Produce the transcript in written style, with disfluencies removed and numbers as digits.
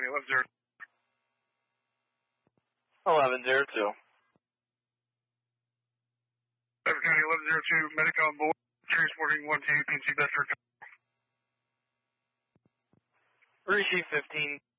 County 1102. 1102. Beaver County 1102, medic on board, transporting 1 to UPNC Bedford. Receive 15.